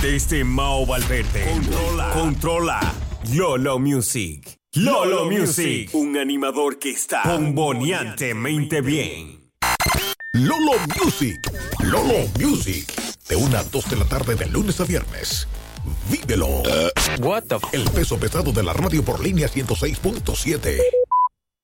Desde Mao Valverde. Controla. Lolo Music. Lolo Music. Un animador que está bomboneantemente bien. Lolo Music. Lolo Music. De 1 a 2 de la tarde de lunes a viernes. Vívelo. What the El peso pesado de la radio por línea 106.7.